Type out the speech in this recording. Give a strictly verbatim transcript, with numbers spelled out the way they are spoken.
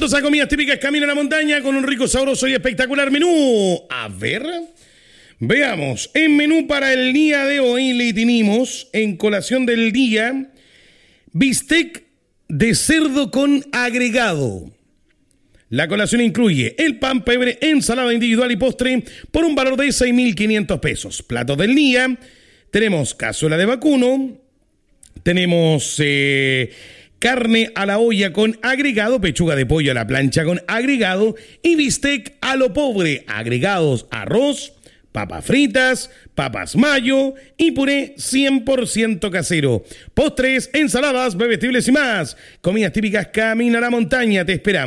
Atentos a comidas típicas Camino a la Montaña con un rico, sabroso y espectacular menú. A ver, veamos. En menú para el día de hoy le tenemos en colación del día bistec de cerdo con agregado. La colación incluye el pan, pebre, ensalada individual y postre por un valor de seis mil quinientos pesos. Platos del día, tenemos cazuela de vacuno, tenemos eh, carne a la olla con agregado, pechuga de pollo a la plancha con agregado y bistec a lo pobre, agregados arroz, papas fritas, papas mayo y puré cien por ciento casero. Postres, ensaladas, bebestibles y más. Comidas típicas Camino a la Montaña, te esperamos.